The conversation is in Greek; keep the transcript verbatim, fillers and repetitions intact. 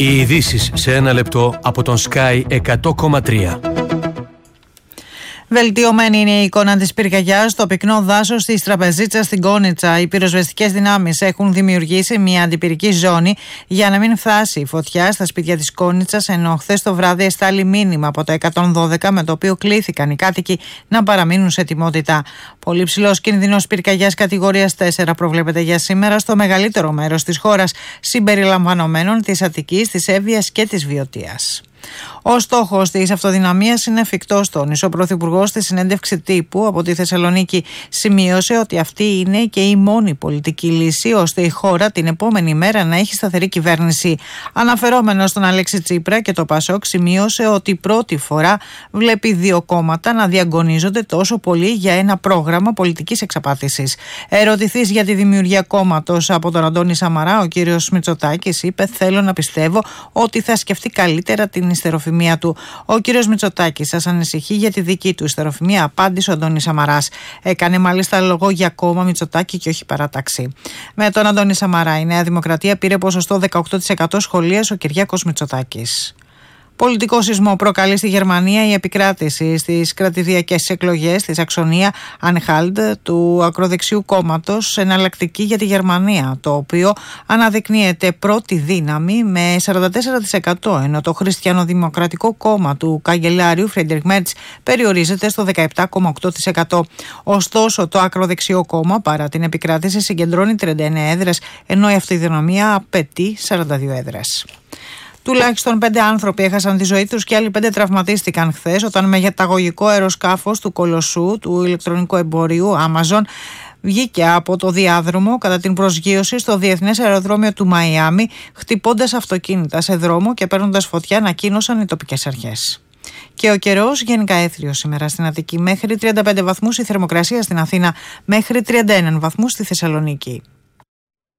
Οι ειδήσεις σε ένα λεπτό από τον Sky εκατό κόμμα τρία. Βελτιωμένη είναι η εικόνα της πυρκαγιάς στο πυκνό δάσος της Τραπεζίτσας στην Κόνιτσα. Οι πυροσβεστικές δυνάμεις έχουν δημιουργήσει μια αντιπυρική ζώνη για να μην φτάσει η φωτιά στα σπίτια της Κόνιτσας, ενώ χθες το βράδυ εστάλει μήνυμα από το εκατόν δώδεκα με το οποίο κλήθηκαν οι κάτοικοι να παραμείνουν σε ετοιμότητα. Πολύ ψηλός κίνδυνος πυρκαγιάς κατηγορίας τέσσερα προβλέπεται για σήμερα στο μεγαλύτερο μέρος της χώρας, συμπεριλαμβανομένων της Αττικής, της Εύβοιας και της Βιωτίας. Ο στόχος της αυτοδυναμίας είναι εφικτός, τόνισε ο Πρωθυπουργός στη συνέντευξη τύπου από τη Θεσσαλονίκη. Σημείωσε ότι αυτή είναι και η μόνη πολιτική λύση ώστε η χώρα την επόμενη μέρα να έχει σταθερή κυβέρνηση. Αναφερόμενος στον Αλέξη Τσίπρα και το Πασόκ, σημείωσε ότι πρώτη φορά βλέπει δύο κόμματα να διαγωνίζονται τόσο πολύ για ένα πρόγραμμα πολιτικής εξαπάτησης. Ερωτηθείς για τη δημιουργία κόμματος από τον Αντώνη Σαμαρά, ο κύριος Μητσοτάκης είπε: «Θέλω να πιστεύω ότι θα σκεφτεί καλύτερα την ιστεροφημία του». Ο κύριος Μητσοτάκης σας ανησυχεί για τη δική του ιστεροφημία, απάντησε ο Αντώνης Σαμαράς. Έκανε μάλιστα λόγο για κόμμα Μητσοτάκη και όχι παράταξη. Με τον Αντώνη Σαμαρά η Νέα Δημοκρατία πήρε ποσοστό δεκαοκτώ τοις εκατό, σχολίασε ο Κυριάκος Μητσοτάκης. Πολιτικό σεισμό προκαλεί στη Γερμανία η επικράτηση στις κρατηδιακές εκλογές της Αξονία Ανχάλντ του ακροδεξιού κόμματος Εναλλακτική για τη Γερμανία, το οποίο αναδεικνύεται πρώτη δύναμη με σαράντα τέσσερα τοις εκατό, ενώ το Χριστιανοδημοκρατικό κόμμα του καγκελάριου Φρέντερικ Μέρτς περιορίζεται στο δεκαεπτά κόμμα οκτώ τοις εκατό. Ωστόσο, το ακροδεξιό κόμμα παρά την επικράτηση συγκεντρώνει τριάντα εννέα έδρες, ενώ η αυτοδυναμία απαιτεί σαράντα δύο έδρες. Τουλάχιστον πέντε άνθρωποι έχασαν τη ζωή τους και άλλοι πέντε τραυματίστηκαν χθες όταν μεγεθαγωγικό αεροσκάφος του κολοσσού του ηλεκτρονικού εμπορίου Amazon βγήκε από το διάδρομο κατά την προσγείωση στο διεθνές αεροδρόμιο του Μαϊάμι, χτυπώντας αυτοκίνητα σε δρόμο και παίρνοντας φωτιά, ανακοίνωσαν οι τοπικές αρχές. Και ο καιρός γενικά έθριος σήμερα στην Αττική, μέχρι τριάντα πέντε βαθμούς η θερμοκρασία στην Αθήνα, μέχρι τριάντα ένα βαθμούς στη Θεσσαλονίκη.